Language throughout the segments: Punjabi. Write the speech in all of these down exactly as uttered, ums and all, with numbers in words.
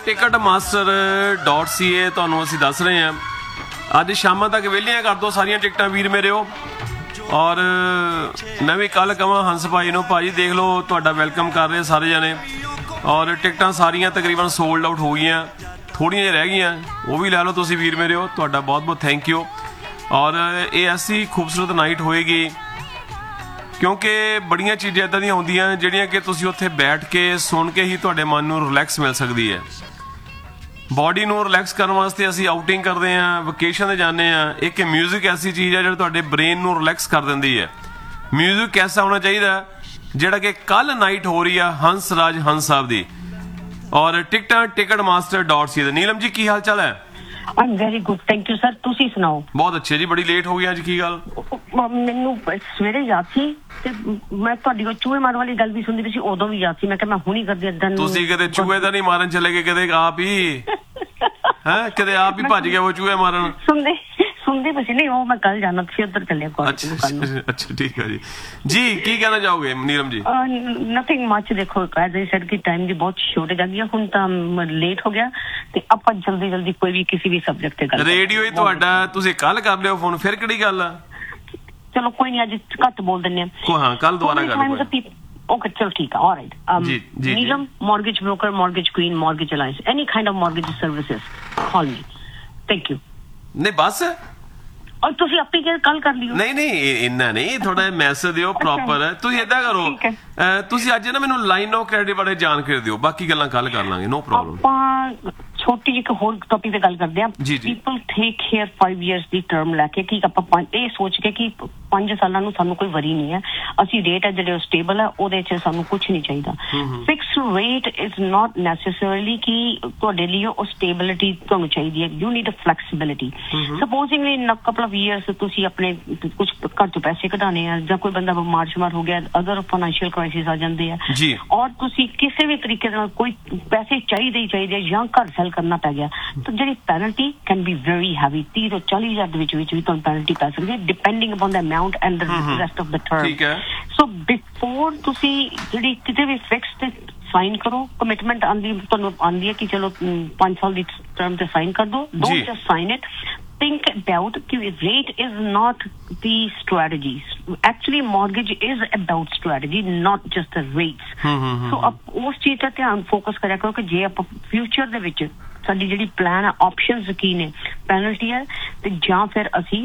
ਟਿਕਟ ਮਾਸਟਰ ਡਾਟ ਸੀ ਏ ਤੁਹਾਨੂੰ ਅਸੀਂ ਦੱਸ ਰਹੇ ਹਾਂ ਅੱਜ ਸ਼ਾਮਾਂ ਤੱਕ ਵਿਹਲੀਆਂ ਕਰ ਦਿਓ ਸਾਰੀਆਂ ਟਿਕਟਾਂ ਵੀਰ ਮੇਰਿਓ। ਔਰ ਮੈਂ ਵੀ ਕੱਲ ਕਹਾਂ ਹੰਸ ਭਾਈ ਨੂੰ, ਭਾਜੀ ਦੇਖ ਲਓ ਤੁਹਾਡਾ ਵੈਲਕਮ ਕਰ ਰਹੇ ਸਾਰੇ ਜਣੇ। ਔਰ ਟਿਕਟਾਂ ਸਾਰੀਆਂ ਤਕਰੀਬਨ ਸੋਲਡ ਆਊਟ ਹੋ ਗਈਆਂ, ਥੋੜ੍ਹੀਆਂ ਜਿਹੀਆਂ ਰਹਿ ਗਈਆਂ, ਉਹ ਵੀ ਲੈ ਲਓ ਤੁਸੀਂ ਵੀਰ ਮੇਰਿਓ। ਤੁਹਾਡਾ ਬਹੁਤ ਬਹੁਤ ਥੈਂਕ ਯੂ। ਔਰ ਇਹ ਐਸੀ ਖੂਬਸੂਰਤ ਨਾਈਟ ਹੋਏਗੀ ਕਿਉਂਕਿ ਬੜੀਆਂ ਚੀਜ਼ਾਂ ਇੱਦਾਂ ਦੀਆਂ ਹੁੰਦੀਆਂ ਜਿਹੜੀਆਂ ਕਿ ਤੁਸੀਂ ਉੱਥੇ ਬੈਠ ਕੇ ਸੁਣ ਕੇ ਹੀ ਤੁਹਾਡੇ ਮਨ ਨੂੰ ਰਿਲੈਕਸ ਮਿਲ ਸਕਦੀ ਹੈ। ਬੋਡੀ ਨੂੰ ਰਿਲੈਕਸ ਕਰਨ ਵਾਸਤੇ ਅਸੀਂ ਆਊਟਿੰਗ ਕਰਦੇ ਹਾਂ, ਵਕੇਸ਼ਨ 'ਤੇ ਜਾਂਦੇ ਹਾਂ। ਇੱਕ ਮਿਊਜ਼ਿਕ ਐਸੀ ਚੀਜ਼ ਹੈ ਜਿਹੜੀ ਤੁਹਾਡੇ ਬ੍ਰੇਨ ਨੂੰ ਰਿਲੈਕਸ ਕਰ ਦਿੰਦੀ ਹੈ। ਮਿਊਜ਼ਿਕ ਐਸਾ ਹੋਣਾ ਚਾਹੀਦਾ ਜਿਹੜਾ ਕਿ ਕੱਲ ਨਾਈਟ ਹੋ ਰਹੀ ਆ ਹੰਸ ਰਾਜ ਹੰਸ ਸਾਹਿਬ ਦੀ। ਔਰ ਟਿਕਟਾਂ ਟਿਕਟ ਮਾਸਟਰ ਡਾਟ ਸੀ ਦੇ। ਨੀਲਮ ਜੀ ਕੀ ਹਾਲ ਚਾਲ ਹੈ? I'm very good, thank you sir. ਤੁਸੀਂ ਸੁਣਾਓ? ਬਹੁਤ ਅੱਛੇ ਜੀ, ਬੜੀ ਲੇਟ ਹੋ ਗਈ ਅੱਜ, ਕੀ ਗੱਲ? ਮੈਨੂੰ ਸਵੇਰੇ ਯਾਦ ਸੀ ਤੇ ਮੈਂ ਤੁਹਾਡੀ ਉਹ ਚੂਹੇ ਮਾਰਨ ਵਾਲੀ ਗੱਲ ਵੀ ਸੁਣਦੀ ਪਈ ਸੀ, ਉਦੋਂ ਵੀ ਯਾਦ ਸੀ। ਮੈਂ ਕਿਹਾ ਮੈਂ ਹੁਣੀ ਕਰਦੀ ਏਦਾਂ। ਤੁਸੀਂ ਕਿਤੇ ਚੂਹੇ ਤਾਂ ਨਹੀਂ ਮਾਰਨ ਚਲੇ ਗਏ ਕਿਤੇ ਆਪ ਹੀ? ਹੈ ਕਿਤੇ ਆਪ ਹੀ ਭੱਜ ਗਿਆ ਉਹ ਚੂਹੇ ਮਾਰਨ? ਸੁਣਦੇ ਸੁਣਦੇ ਪਈ ਸੀ। ਨਹੀਂ ਉਹ ਮੈਂ ਕੱਲ ਜਾਣਾ ਸੀ ਉੱਧਰ ਚੱਲਿਆ। ਅੱਛਾ ਠੀਕ ਹੈ ਜੀ। ਜੀ ਕੀ ਕਹਿਣਾ ਚਾਹੋਗੇ ਨੀਲਮ ਜੀ? ਨਥਿੰਗ ਮੱਚ। ਦੇਖੋ ਐਜ਼ ਆਈ ਸੈਡ ਕਿ ਟਾਈਮ ਦੀ ਬਹੁਤ ਸ਼ੋਰਟੇਜ ਆ ਗਈ, ਹੁਣ ਤਾਂ ਲੇਟ ਹੋ ਗਿਆ ਤੇ ਆਪਾਂ ਜਲਦੀ ਜਲਦੀ ਕੋਈ ਵੀ ਕਿਸੇ ਵੀ ਸਬਜੈਕਟ ਤੇ ਗੱਲ। ਰੇਡੀਓ ਹੀ ਤੁਹਾਡਾ, ਤੁਸੀਂ ਕੱਲ ਕਰ ਲਿਓ ਫੋਨ, ਫਿਰ ਕਿਹੜੀ ਗੱਲ ਆ? ਚਲੋ ਕੋਈ ਨਹੀਂ, ਅੱਜ ਘੱਟ ਬੋਲ ਦਿੰਦੇ ਆ। ਹਾਂ ਕੱਲ ਦੁਬਾਰਾ ਗੱਲ। Okay, chalo, theek hai. All right. Um, ji, ji, Neelam, ji. Mortgage broker, mortgage queen, mortgage alliance, any kind of mortgage services, call me. Thank you. नहीं बस और ਤੁਸੀਂ ਆਪੇ ਕੱਲ ਕਰ ਲਿਓ। ਨਹੀਂ ਨਹੀਂ ਇੰਨਾ ਨਹੀਂ, ਥੋੜਾ ਜਿਹਾ ਮੈਸੇਜ ਦਿਓ ਪ੍ਰੋਪਰ। ਤੁਸੀਂ ਏਦਾਂ ਕਰੋ, ਤੁਸੀਂ ਅੱਜ ਨਾ ਮੈਨੂੰ ਲਾਈਨ ਆਫ ਕ੍ਰੈਡਿਟ ਬਾਰੇ ਜਾਣਕਾਰੀ ਦਿਓ, ਬਾਕੀ ਗੱਲਾਂ ਕੱਲ ਕਰ ਲਾਂਗੇ, ਨੋ ਪ੍ਰੋਬਲਮ। ਆਪਾਂ ਛੋਟੀ ਜਿਹੀ ਹੋਰ ਟੌਪਿਕ ਤੇ ਗੱਲ ਕਰਦੇ ਹਾਂ। ਪੀਪਲ ਟੇਕ ਹੇਅਰ ਫਾਈਵ ਇਅਰਸ ਦੀ ਟਰਮ ਲੈ ਕੇ ਕਿ ਆਪਾਂ ਇਹ ਸੋਚ ਕੇ ਕਿ ਪੰਜ ਸਾਲਾਂ ਨੂੰ ਸਾਨੂੰ ਕੋਈ ਵਰੀ ਨਹੀਂ ਹੈ, ਅਸੀਂ ਰੇਟ ਹੈ ਜਿਹੜੇ ਸਟੇਬਲ ਹੈ ਉਹਦੇ 'ਚ ਸਾਨੂੰ ਕੁਛ ਨਹੀਂ ਚਾਹੀਦਾ। Fix rate is not necessarily ਕਿ ਤੁਹਾਡੇ ਲਈ ਉਹ ਸਟੇਬਿਲਿਟੀ ਤੁਹਾਨੂੰ ਚਾਹੀਦੀ ਹੈ। You need a flexibility. Supposing in couple of years ਤੁਸੀਂ ਆਪਣੇ ਕੁਝ ਘਰ ਤੋਂ ਪੈਸੇ ਕਢਾਣੇ ਆ, ਜਾਂ ਕੋਈ ਬੰਦਾ ਬਿਮਾਰ ਸ਼ਮਾਰ ਹੋ ਗਿਆ, ਅਦਰ ਫਾਈਨੈਂਸ਼ੀਅਲ ਕ੍ਰਾਈਸਿਸ ਆ ਜਾਂਦੇ ਆ, ਔਰ ਤੁਸੀਂ ਕਿਸੇ ਵੀ ਤਰੀਕੇ ਨਾਲ ਕੋਈ ਪੈਸੇ ਚਾਹੀਦੇ ਹੀ ਚਾਹੀਦੇ ਜਾਂ ਘਰ ਸੈਲ ਕਰਨਾ ਪੈ ਗਿਆ, ਤਾਂ ਜਿਹੜੀ penalty can be very heavy. ਤੀਹ ਤੋਂ ਚਾਲੀ ਹਜ਼ਾਰ ਦੇ ਵਿੱਚ ਵਿੱਚ ਵੀ ਤੁਹਾਨੂੰ ਪੈਨਲਟੀ ਪੈ ਸਕਦੀ ਹੈ, depending upon the amount and the rest of the term. So before ਤੁਸੀਂ ਜਿਹੜੀ ਕਿਤੇ ਵੀ ਫਿਕਸ ਤੇ ਸਾਈਨ ਕਰੋ, ਕਮਿਟਮੈਂਟ ਆਉਂਦੀ ਤੁਹਾਨੂੰ ਆਉਂਦੀ ਹੈ ਕਿ ਚਲੋ ਪੰਜ ਸਾਲ ਦੀ ਟਰਮ ਤੇ ਸਾਈਨ ਕਰ ਦੋ, don't just sign it. Think about rate is not the strategy. Actually, mortgage is about strategy, not just the rates. So, आप उस चीज़ का ध्यान फोकस करें क्योंकि जे आप future ਦੇ ਵਿੱਚ ਸਾਡੀ ਜਿਹੜੀ ਪਲਾਨ ਹੈ ਆਪਸ਼ਨਸ ਕੀ ਨੇ, ਪੈਨਲਟੀ ਹੈ ਤੇ ਜਾਂ ਫਿਰ ਅਸੀਂ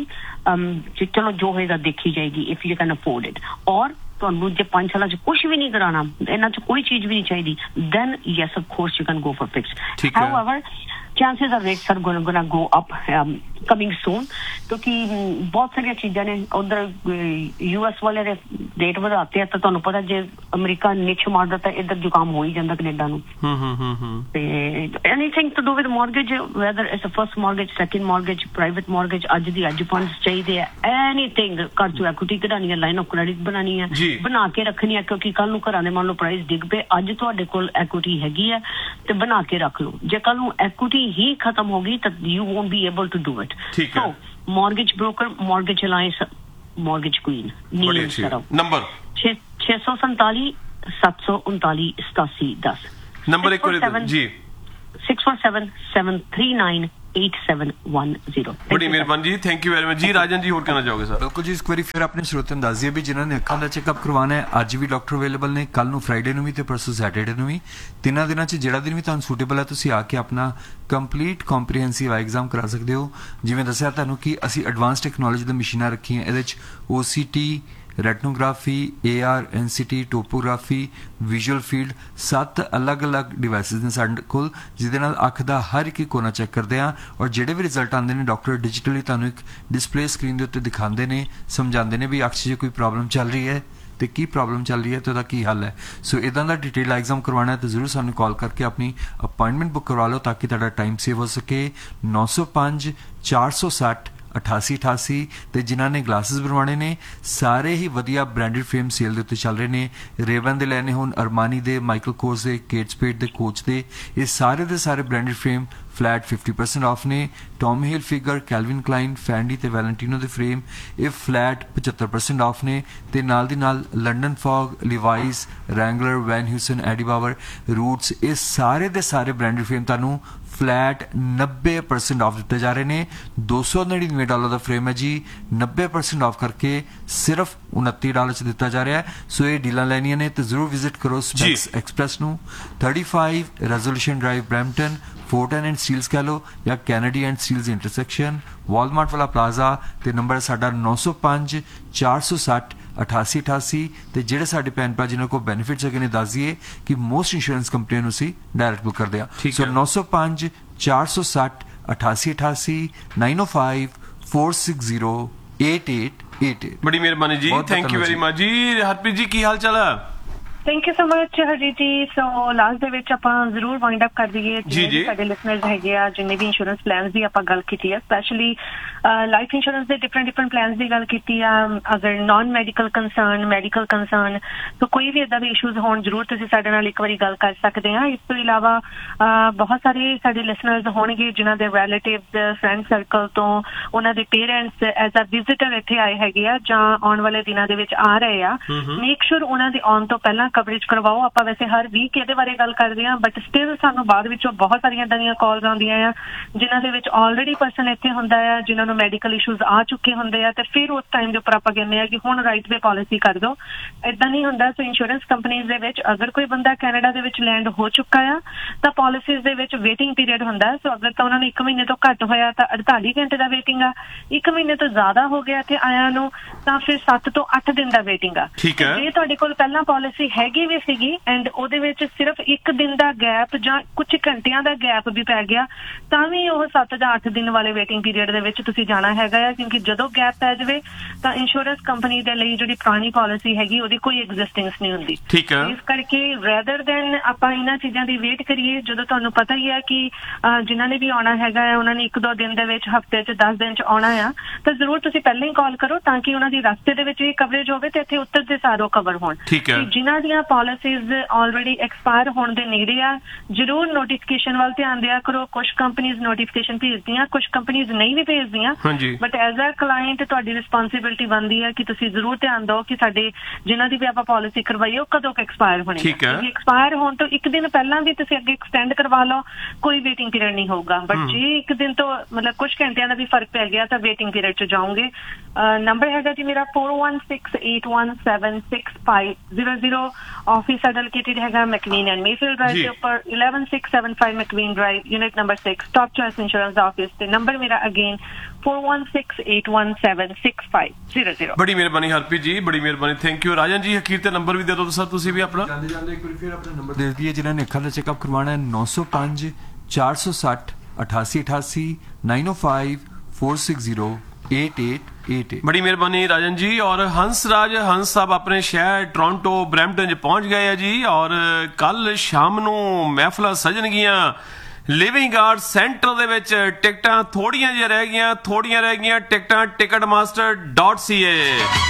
ਚਲੋ ਜੋ ਹੋਏਗਾ ਦੇਖੀ ਜਾਏਗੀ if you can afford it. ਔਰ ਤੁਹਾਨੂੰ ਜੇ ਪੰਜ ਸਾਲਾਂ 'ਚ ਕੁਛ ਵੀ ਨਹੀਂ ਕਰਾਉਣਾ, ਇਹਨਾਂ 'ਚ ਕੋਈ ਚੀਜ਼ ਵੀ ਨਹੀਂ ਚਾਹੀਦੀ, then yes of course you can go for fixed. However, chances are rates are going to go up um, coming soon ਕਿਉਂਕਿ ਬਹੁਤ ਸਾਰੀਆਂ ਚੀਜ਼ਾਂ ਨੇ ਉਧਰ ਯੂ ਐਸ ਵਾਲੇ ਦੇ ਰੇਟ ਵਧਾਤੇ ਆ, ਤਾਂ ਤੁਹਾਨੂੰ ਪਤਾ ਜੇ ਅਮਰੀਕਾ ਨਿਛ ਮਾਰਦਾ ਤਾਂ ਇੱਧਰ ਜ਼ੁਕਾਮ ਹੋ ਹੀ ਜਾਂਦਾ ਕੈਨੇਡਾ ਨੂੰ। ਤੇ anything to do with mortgage, weather it's a first mortgage, second mortgage, private mortgage, ਅੱਜ ਦੀ ਅੱਜ ਫੰਡਸ ਚਾਹੀਦੇ ਆ, ਐਨੀਥਿੰਗ ਘਰ ਤੋਂ ਐਕੁਇਟੀ ਕਢਾਉਣੀ ਹੈ, ਲਾਈਨ ਆਫ ਕ੍ਰੈਡਿਟ ਬਣਾਉਣੀ ਹੈ, ਬਣਾ ਕੇ ਰੱਖਣੀ ਹੈ ਕਿਉਂਕਿ ਕੱਲ ਨੂੰ ਘਰਾਂ ਦੇ ਮੰਨ ਲਓ ਪ੍ਰਾਈਸ ਡਿੱਗ ਪਏ, ਅੱਜ ਤੁਹਾਡੇ ਕੋਲ ਐਕੁਇਟੀ ਹੈਗੀ ਹੈ ਤੇ ਬਣਾ ਕੇ ਰੱਖ ਲਓ। ਜੇ ਕੱਲ ਨੂੰ ਐਕੁਇਟੀ ਹੀ ਖਤਮ ਹੋ ਗਈ ਤਾਂ you won't be able to do it. So, mortgage broker, mortgage alliance, mortgage queen. नीलम सराव। नंबर छह सौ संताली सात सौ उनताली सतासी दस। नंबर एक जी six four seven seven three nine eight seven one zero। बड़ी मेहरबानी जी, थैंक यू वेरी मच जी। राजन जी, और कहना चाहोगे सर? बिल्कुल जी, एक बार फिर अपने श्रोतिਆਂ ਨੂੰ ਦੱਸ ਦਈਏ ਵੀ ਜਿਨ੍ਹਾਂ ਨੇ ਅੱਖਾਂ ਦਾ ਚੈੱਕਅਪ ਕਰਵਾਉਣਾ ਹੈ ਅੱਜ ਵੀ ਡਾਕਟਰ ਅਵੇਲੇਬਲ ਨੇ, ਕੱਲ ਨੂੰ ਫਰਾਈਡੇ ਨੂੰ ਵੀ ਤੇ ਪਰਸੋਂ ਸੈਟਰਡੇ ਨੂੰ ਵੀ। ਤਿੰਨਾਂ ਦਿਨਾਂ 'ਚ ਜਿਹੜਾ ਦਿਨ ਵੀ ਤੁਹਾਨੂੰ ਸੂਟੇਬਲ ਹੈ ਤੁਸੀਂ ਆ ਕੇ ਆਪਣਾ ਕੰਪਲੀਟ ਕੰਪਰੀਹੈਂਸਿਵ ਆਈ ਐਗਜ਼ਾਮ ਕਰਾ ਸਕਦੇ ਹੋ। ਜਿਵੇਂ ਦੱਸਿਆ ਤੁਹਾਨੂੰ ਕਿ ਅਸੀਂ ਐਡਵਾਂਸ ਟੈਕਨੋਲੋਜੀ ਦੀਆਂ ਮਸ਼ੀਨਾਂ ਰੱਖੀਆਂ, ਇਹਦੇ 'ਚ ਓ C T, ਰੈਟਨੋਗ੍ਰਾਫੀ, A R, N C T, topography, visual field, ਸੱਤ ਅਲੱਗ ਅਲੱਗ ਡਿਵਾਈਸਿਸ ਨੇ ਸਾਡੇ ਕੋਲ ਜਿਹਦੇ ਨਾਲ ਅੱਖ ਦਾ ਹਰ ਇੱਕ ਕੋਨਾ ਚੈੱਕ ਕਰਦੇ ਹਾਂ। ਔਰ ਜਿਹੜੇ ਵੀ ਰਿਜ਼ਲਟ ਆਉਂਦੇ ਨੇ ਡਾਕਟਰ ਡਿਜੀਟਲੀ ਤੁਹਾਨੂੰ ਇੱਕ ਡਿਸਪਲੇ ਸਕਰੀਨ ਦੇ ਉੱਤੇ ਦਿਖਾਉਂਦੇ ਨੇ, ਸਮਝਾਉਂਦੇ ਨੇ ਵੀ ਅੱਖ 'ਚ ਜੇ ਕੋਈ ਪ੍ਰੋਬਲਮ ਚੱਲ ਰਹੀ ਹੈ ਤੇ ਕੀ ਪ੍ਰੋਬਲਮ ਚੱਲ ਰਹੀ ਹੈ ਤੇ ਉਹਦਾ ਕੀ ਹੱਲ ਹੈ। ਸੋ ਇੱਦਾਂ ਦਾ ਡਿਟੇਲ ਐਗਜ਼ਾਮ ਕਰਵਾਉਣਾ ਹੈ ਤਾਂ ਜ਼ਰੂਰ ਸਾਨੂੰ ਕਾਲ ਕਰਕੇ ਆਪਣੀ ਅਪਾਇੰਟਮੈਂਟ ਬੁੱਕ ਕਰਵਾ ਲਓ ਤਾਂ ਕਿ ਤੁਹਾਡਾ ਟਾਈਮ ਸੇਵ ਹੋ ਸਕੇ। ਨੌ ਸੌ ਪੰਜ ਚਾਰ ਸੌ ਸੱਠ ਅਠਾਸੀ ਅਠਾਸੀ ਤੇ ਜਿਨ੍ਹਾਂ ਨੇ ਗਲਾਸਿਸ ਬਣਵਾਉਣੇ ਨੇ ਸਾਰੇ ਹੀ ਵਧੀਆ ਬ੍ਰਾਂਡਡ ਫਰੇਮ ਸੇਲ ਦੇ ਉੱਤੇ ਚੱਲ ਰਹੇ ਨੇ। ਰੇਵਨ ਦੇ ਲੈਣੇ ਹੁਣ, ਅਰਮਾਨੀ ਦੇ, ਮਾਈਕਲ ਕੋਰਸ ਦੇ, ਕੇਟ ਸਪੇਡ ਦੇ, ਕੋਚ ਦੇ, ਇਹ ਸਾਰੇ ਦੇ ਸਾਰੇ branded frame flat fifty percent off ਨੇ। ਟੌਮ ਹਿਲ ਫਿਗਰ, ਕੈਲਵਿਨ ਕਲਾਈਨ, ਫੈਂਡੀ ਤੇ ਵੈਲੈਂਟੀਨੋ ਦੇ ਫਰੇਮ ਇਹ ਫਲੈਟ ਪਝੱਤਰ ਪਰਸੈਂਟ ਆਫ ਨੇ। ਤੇ ਨਾਲ ਦੀ ਨਾਲ ਲੰਡਨ ਫੌਗ, ਲਿਵਾਈਸ, ਰੈਂਗਲਰ, ਵੈਨ ਹਿਊਸਨ, ਐਡੀ ਬਾਵਰ, ਰੂਟਸ, ਇਹ ਸਾਰੇ ਦੇ ਸਾਰੇ ਬ੍ਰਾਂਡਡ ਫਰੇਮ ਤੁਹਾਨੂੰ ਫਲੈਟ ਨੱਬੇ ਪਰਸੈਂਟ ਆਫ ਦਿੱਤੇ ਜਾ ਰਹੇ ਨੇ। ਦੋ ਸੌ ਨੜਿਨਵੇਂ ਡਾਲਰ ਦਾ ਫਰੇਮ ਹੈ ਜੀ, ਨੱਬੇ ਪਰਸੈਂਟ ਆਫ ਕਰਕੇ ਸਿਰਫ ਉਨੱਤੀ ਡਾਲਰ ਚ ਦਿੱਤਾ ਜਾ ਰਿਹਾ ਹੈ। ਸੋ ਇਹ ਡੀਲਾਂ ਲੈਣੀਆਂ ਨੇ ਤੇ ਜ਼ਰੂਰ ਵਿਜ਼ਿਟ ਕਰੋ ਸਪੈਕਸ ਐਕਸਪ੍ਰੈਸ ਨੂੰ, thirty-five resolution drive, Brampton, ਫੋਰਟਨ and Steeles ਕਹ ਲਓ ਜਾਂ Kennedy and Steeles intersection, Walmart ਵਾਲਾ ਪਲਾਜ਼ਾ। ਤੇ ਨੰਬਰ ਸਾਡਾ ਨੌ ਸੌ ਪੰਜ ਚਾਰ ਸੌ ਸੱਠ ਅਠਾਸੀ ਅਠਾਸੀ। ਤੇ ਜਿਹੜੇ ਸਾਡੇ ਭੈਣ ਭਰਾ ਜਿਨ੍ਹਾਂ ਕੋਲ ਬੈਨੀਫਿਟਸ ਹੈਗੇ ਨੇ, ਦੱਸ ਦਈਏ ਕਿ ਮੋਸਟ ਇੰਸ਼ੋਰੈਂਸ ਕੰਪਨੀਆਂ ਨੂੰ ਅਸੀਂ ਡਾਇਰੈਕਟ ਬੁੱਕ ਕਰਦੇ ਹਾਂ। ਸੋ ਨੌ ਸੌ ਪੰਜ ਚਾਰ ਸੌ ਸੱਠ ਅਠਾਸੀ ਅਠਾਸੀ, nine oh five four six zero eight eight eight eight। ਬੜੀ ਮਿਹਰਬਾਨੀ ਜੀ, ਥੈਂਕ ਯੂ ਵੈਰੀ ਮਚ ਜੀ। ਹਰਪ੍ਰੀਤ ਜੀ ਕੀ ਹਾਲ ਚਾਲ ਹੈ? Thank you so much Harjeet ਜੀ। ਸੋ ਲਾਸਟ ਦੇ ਵਿੱਚ ਆਪਾਂ ਜ਼ਰੂਰ ਵਾਈਂਡ ਅਪ ਕਰ ਦਈਏ ਜਿਹੜੇ ਸਾਡੇ ਲਿਸਨਰਸ ਹੈਗੇ ਆ, ਜਿੰਨੇ ਵੀ ਇੰਸ਼ੋਰੈਂਸ ਪਲਾਨਸ ਦੀ ਆਪਾਂ ਗੱਲ ਕੀਤੀ ਆ, ਸਪੈਸ਼ਲੀ ਲਾਈਫ ਇੰਸ਼ੋਰੈਂਸ ਦੇ ਡਿਫਰੈਂਟ ਡਿਫਰੈਂਟ ਪਲਾਨਸ ਦੀ ਗੱਲ ਕੀਤੀ ਆ। ਅਗਰ non medical concern, medical concern, ਤਾਂ ਕੋਈ ਵੀ ਇਦਾਂ ਦੇ ਇਸ਼ੂਜ਼ ਹੋਣ ਜ਼ਰੂਰ ਤੁਸੀਂ ਸਾਡੇ ਨਾਲ ਇੱਕ ਵਾਰੀ ਗੱਲ ਕਰ ਸਕਦੇ ਆ। ਇਸ ਤੋਂ ਇਲਾਵਾ ਬਹੁਤ ਸਾਰੇ ਸਾਡੇ ਲਿਸਨਰਸ ਹੋਣਗੇ ਜਿਨ੍ਹਾਂ ਦੇ ਰਿਲੇਟਿਵਸ, ਫਰੈਂਡ ਸਰਕਲ ਤੋਂ ਉਹਨਾਂ ਦੇ ਪੇਰੈਂਟਸ ਐਜ਼ ਅ ਵਿਜ਼ਿਟਰ ਇੱਥੇ ਆਏ ਹੈਗੇ ਆ ਜਾਂ ਆਉਣ ਵਾਲੇ ਦਿਨਾਂ ਦੇ ਵਿੱਚ ਆ ਰਹੇ ਆ। ਮੇਕ ਸ਼ੋਰ ਉਹਨਾਂ ਦੇ ਆਉਣ ਤੋਂ ਪਹਿਲਾਂ ਕਵਰੇਜ ਕਰਵਾਓ। ਆਪਾਂ ਵੈਸੇ ਹਰ ਵੀਕ ਇਹਦੇ ਬਾਰੇ ਗੱਲ ਕਰਦੇ ਹਾਂ, ਬਟ ਸਟਿਲ ਸਾਨੂੰ ਬਾਅਦ ਵਿੱਚੋਂ ਬਹੁਤ ਸਾਰੀਆਂ ਏਦਾਂ ਦੀਆਂ ਕਾਲਸ ਆਉਂਦੀਆਂ ਆ ਜਿਨ੍ਹਾਂ ਦੇ ਵਿੱਚ ਆਲਰੇਡੀ ਪਰਸਨ ਇੱਥੇ ਹੁੰਦਾ ਆ, ਜਿਨ੍ਹਾਂ ਨੂੰ ਮੈਡੀਕਲ ਇਸ਼ੂਜ਼ ਆ ਚੁੱਕੇ ਹੁੰਦੇ ਆ, ਤੇ ਫਿਰ ਉਸ ਟਾਈਮ ਦੇ ਉੱਪਰ ਆਪਾਂ ਕਹਿੰਦੇ ਆ ਕਿ ਹੁਣ ਰਾਈਟ ਵੇ ਪਾਲਿਸੀ ਕਰ ਦਿਓ। ਏਦਾਂ ਨਹੀਂ ਹੁੰਦਾ। ਸੋ ਇੰਸ਼ੋਰੈਂਸ ਕੰਪਨੀਜ਼ ਦੇ ਵਿੱਚ ਅਗਰ ਕੋਈ ਬੰਦਾ ਕੈਨੇਡਾ ਦੇ ਵਿੱਚ ਲੈਂਡ ਹੋ ਚੁੱਕਾ ਆ ਤਾਂ ਪਾਲਿਸੀਜ਼ ਦੇ ਵਿੱਚ ਵੇਟਿੰਗ ਪੀਰੀਅਡ ਹੁੰਦਾ। ਸੋ ਅਗਰ ਤਾਂ ਉਹਨਾਂ ਨੂੰ ਇੱਕ ਮਹੀਨੇ ਤੋਂ ਘੱਟ ਹੋਇਆ ਤਾਂ ਅੜਤਾਲੀ ਘੰਟੇ ਦਾ ਵੇਟਿੰਗ ਆ, ਇੱਕ ਮਹੀਨੇ ਤੋਂ ਜ਼ਿਆਦਾ ਹੋ ਗਿਆ ਇੱਥੇ ਆਇਆ ਨੂੰ ਤਾਂ ਫਿਰ ਸੱਤ ਤੋਂ ਅੱਠ ਦਿਨ ਦਾ ਵੇਟਿੰਗ ਆ। ਜੇ ਤੁਹਾਡੇ ਕੋਲ ਪਹਿਲਾਂ ਪਾਲਿਸੀ ਹੈਗੀ ਵੀ ਸੀਗੀ ਐਂਡ ਉਹਦੇ ਵਿੱਚ ਸਿਰਫ ਇੱਕ ਦਿਨ ਦਾ ਗੈਪ ਜਾਂ ਕੁਝ ਘੰਟਿਆਂ ਦਾ ਗੈਪ ਵੀ ਪੈ ਗਿਆ ਤਾਂ ਵੀ ਉਹ ਸੱਤ ਜਾਂ ਅੱਠ ਦਿਨ ਵਾਲੇ ਵੇਟਿੰਗ ਪੀਰੀਅਡ ਦੇ ਵਿੱਚ ਤੁਸੀਂ ਜਾਣਾ ਹੈਗਾ ਆ, ਕਿਉਂਕਿ ਜਦੋਂ ਗੈਪ ਪੈ ਜਾਵੇ ਤਾਂ ਇੰਸ਼ੋਰੈਂਸ ਕੰਪਨੀ ਦੇ ਲਈ ਜਿਹੜੀ ਪੁਰਾਣੀ ਪਾਲਿਸੀ ਹੈਗੀ ਉਹਦੀ ਕੋਈ ਐਗਜ਼ਿਸਟੈਂਸ ਨਹੀਂ ਹੁੰਦੀ। ਠੀਕ ਹੈ। ਇਸ ਕਰਕੇ ਰੈਦਰ ਦੈਨ ਆਪਾਂ ਇਹਨਾਂ ਚੀਜ਼ਾਂ ਦੀ ਵੇਟ ਕਰੀਏ, ਜਦੋਂ ਤੁਹਾਨੂੰ ਪਤਾ ਹੀ ਹੈ ਕਿ ਜਿਨ੍ਹਾਂ ਨੇ ਵੀ ਆਉਣਾ ਹੈਗਾ ਹੈ ਉਹਨਾਂ ਨੇ ਇੱਕ ਦੋ ਦਿਨ ਦੇ ਵਿੱਚ, ਹਫ਼ਤੇ 'ਚ, ਦਸ ਦਿਨ 'ਚ ਆਉਣਾ ਆ, ਤਾਂ ਜ਼ਰੂਰ ਤੁਸੀਂ ਪਹਿਲਾਂ ਹੀ ਕਾਲ ਕਰੋ ਤਾਂ ਕਿ ਉਹਨਾਂ ਦੀ ਰਸਤੇ ਦੇ ਵਿੱਚ ਵੀ ਕਵਰੇਜ ਹੋਵੇ ਤੇ ਇੱਥੇ ਉੱਤਰ ਦੇ ਸਾਰੋ ਕਵਰ ਹੋਣ। ਠੀਕ ਹੈ। ਜਿਨ੍ਹਾਂ ਦੀਆਂ ਪਾਲਿਸੀਜ਼ ਆਲਰੇਡੀ ਐਕਸਪਾਇਰ ਹੋਣ ਦੇ ਨੇੜੇ ਆ ਜ਼ਰੂਰ ਨੋਟੀਫਿਕੇਸ਼ਨ ਵੱਲ ਧਿਆਨ ਦਿਆ ਕਰੋ। ਕੁਝ ਕੰਪਨੀਜ਼ ਨੋਟੀਫਿਕੇਸ਼ਨ ਭੇਜਦੀਆਂ, ਕੁਝ ਕੰਪਨੀਜ਼ ਨਹੀਂ ਵੀ ਭੇਜਦੀਆਂ, ਬਟ ਐਜ਼ ਅ ਕਲਾਇੰਟ ਤੁਹਾਡੀ ਰਿਸਪੌਂਸਿਬਿਲਿਟੀ ਬਣਦੀ ਹੈ ਕਿ ਤੁਸੀਂ ਜ਼ਰੂਰ ਧਿਆਨ ਦਿਓ ਕਿ ਸਾਡੇ ਜਿਨ੍ਹਾਂ ਦੀ ਵੀ ਆਪਾਂ ਪਾਲਿਸੀ ਕਰਵਾਈ ਉਹ ਕਦੋਂ ਐਕਸਪਾਇਰ ਹੋਣੀ ਹੈ। ਐਕਸਪਾਇਰ ਹੋਣ ਤੋਂ ਇੱਕ ਦਿਨ ਪਹਿਲਾਂ ਵੀ ਤੁਸੀਂ ਅੱਗੇ ਐਕਸਟੈਂਡ ਕਰਵਾ ਲਓ, ਕੋਈ ਵੇਟਿੰਗ ਪੀਰੀਅਡ ਨਹੀਂ ਹੋਊਗਾ। ਬਟ ਜੇ ਇੱਕ ਦਿਨ ਤੋਂ ਮਤਲਬ ਕੁਝ ਘੰਟਿਆਂ ਦਾ ਵੀ ਫਰਕ ਪੈ ਗਿਆ ਤਾਂ ਵੇਟਿੰਗ ਪੀਰੀਅਡ 'ਚ ਜਾਓਗੇ। ਨੰਬਰ ਹੈਗਾ ਜੀ ਮੇਰਾ four one six eight one seven six five zero zero। Office ਸਾਡਾ ਲੋਕੇਟਡ ਹੈਗਾ ਮੈਕਵੀਨ ਐਂਡ ਮੇਫੀਲਡ ਡਰਾਈਵ ਦੇ ਉੱਪਰ eleven six seven five ਮੈਕਵੀਨ drive, unit number six, top choice insurance office. ਤੇ ਨੰਬਰ ਮੇਰਾ again four one six eight one seven six five zero zero। ਬੜੀ ਮਿਹਰਬਾਨੀ ਹਰਪ੍ਰੀਤ ਜੀ, ਬੜੀ ਮਿਹਰਬਾਨੀ, ਥੈਂਕ ਯੂ। ਰਾਜਨ ਜੀ ਅਖੀਰ ਤੇ ਨੰਬਰ ਵੀ ਦੇ ਦਿਓ ਸਰ ਤੁਸੀਂ ਵੀ ਆਪਣਾ। ਜਾਂਦੇ ਜਾਂਦੇ ਇੱਕ ਵਾਰ ਫਿਰ ਆਪਣਾ ਨੰਬਰ ਦੇ ਦਈਏ ਜਿਨ੍ਹਾਂ ਨੇ ਅੱਖਾਂ ਦਾ ਚੈੱਕਅਪ ਕਰਵਾਉਣਾ ਹੈ, ਨੌ ਸੌ ਪੰਜ ਚਾਰ ਸੌ ਸੱਠ ਅਠਾਸੀ ਅਠਾਸੀ, nine oh five four six zero eight eight eight eight। ਬੜੀ ਮਿਹਰਬਾਨੀ ਰਾਜਨ ਜੀ। ਔਰ ਹੰਸ ਰਾਜ ਹੰਸ ਸਾਹਿਬ ਆਪਣੇ ਸ਼ਹਿਰ ਟੋਰਾਂਟੋ ਬਰੈਂਪਟਨ 'ਚ ਪਹੁੰਚ ਗਏ ਆ ਜੀ। ਔਰ ਕੱਲ ਸ਼ਾਮ ਨੂੰ ਮਹਿਫਲਾਂ ਸਜਣਗੀਆਂ ਲਿਵਿੰਗ ਆਰਟ ਸੈਂਟਰ ਦੇ ਵਿੱਚ। ਟਿਕਟਾਂ ਥੋੜੀਆਂ ਜਿਹੀਆਂ ਰਹਿ ਗਈਆਂ, ਥੋੜੀਆਂ ਰਹਿ ਗਈਆਂ ਟਿਕਟਾਂ। ਟਿਕਟ ਮਾਸਟਰ ਡਾਟ ਸੀ ਏ।